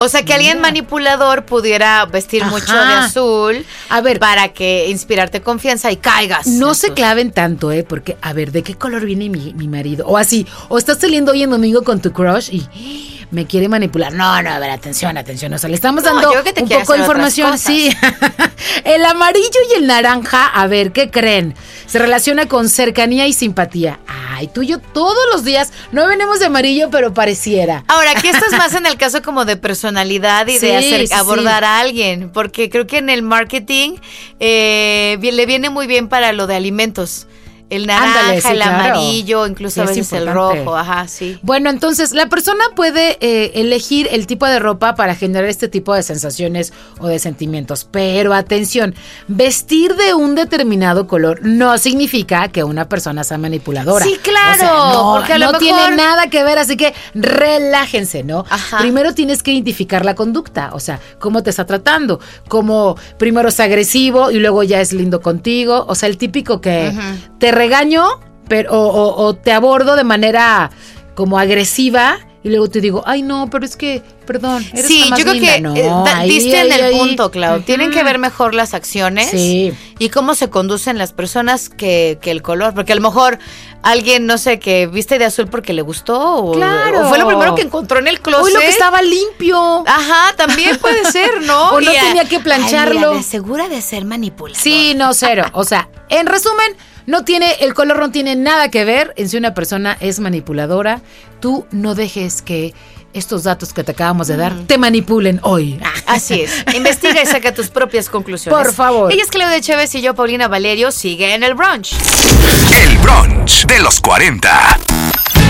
O sea, que alguien manipulador pudiera vestir mucho de azul, a ver, para que inspirarte confianza y caigas. No se claven tanto, porque, a ver, ¿de qué color viene mi marido? O así, o estás saliendo hoy en domingo con tu crush y me quiere manipular. No, a ver, atención. O sea, le estamos dando un poco de información. Sí. El amarillo y el naranja, a ver, ¿qué creen? Se relaciona con cercanía y simpatía. Ay, tú y yo todos los días no venimos de amarillo, pero pareciera. Ahora, aquí estás más en el caso como de personalidad y de abordar a alguien, porque creo que en el marketing le viene muy bien para lo de alimentos. El naranja, el amarillo, incluso a veces el rojo, sí. Bueno, entonces, la persona puede elegir el tipo de ropa para generar este tipo de sensaciones o de sentimientos. Pero atención, vestir de un determinado color no significa que una persona sea manipuladora. Sí, claro. O sea, porque a lo mejor tiene nada que ver, así que relájense, ¿no? Primero tienes que identificar la conducta, o sea, cómo te está tratando, como primero es agresivo y luego ya es lindo contigo, o sea, el típico que te regaño, pero o te abordo de manera como agresiva y luego te digo, ay no, pero es que, perdón, eres la más yo creo linda. que no, diste en el punto, Clau. Tienen que ver mejor las acciones y cómo se conducen las personas que el color, porque a lo mejor alguien, no sé, que viste de azul porque le gustó o fue lo primero que encontró en el closet. O lo que estaba limpio. También puede ser, ¿no? O no tenía que plancharlo. Mira, segura de ser manipulador. Sí, no, cero. O sea, en resumen, el color no tiene nada que ver en si una persona es manipuladora. Tú no dejes que estos datos que te acabamos de dar te manipulen hoy. Así es. Investiga y saca tus propias conclusiones. Por favor. Ella es Claudia Chávez y yo, Paulina Valerio. Sigue en el brunch. El brunch de los 40.